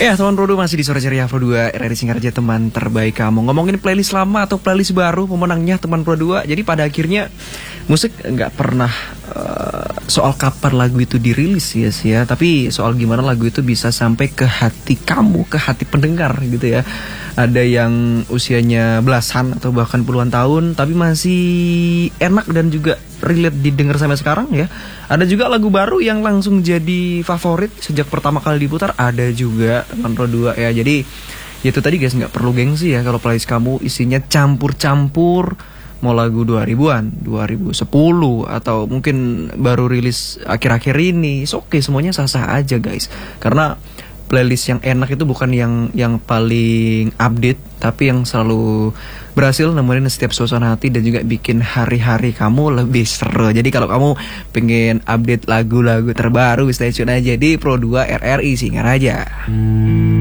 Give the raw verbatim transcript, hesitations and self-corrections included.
Ya teman Pro dua masih di sore ceria Pro dua R R I Singaraja, teman terbaik kamu. Ngomongin playlist lama atau playlist baru, pemenangnya teman Pro dua. Jadi pada akhirnya musik nggak pernah uh, soal kapan lagu itu dirilis ya sih ya, tapi soal gimana lagu itu bisa sampai ke hati kamu, ke hati pendengar gitu ya. Ada yang usianya belasan atau bahkan puluhan tahun tapi masih enak dan juga relate didengar sampai sekarang ya. Ada juga lagu baru yang langsung jadi favorit sejak pertama kali diputar. Ada juga teman Pro dua ya. Jadi ya itu tadi guys, nggak perlu gengsi ya kalau playlist kamu isinya campur-campur. Mau lagu dua ribuan, dua ribu sepuluh atau mungkin baru rilis akhir-akhir ini, oke okay, semuanya sah-sah aja guys. Karena playlist yang enak itu bukan yang yang paling update, tapi yang selalu berhasil nemenin setiap suasana hati dan juga bikin hari-hari kamu lebih seru. Jadi kalau kamu pengen update lagu-lagu terbaru, stay tune aja di Pro dua R R I Singaraja. Hmm.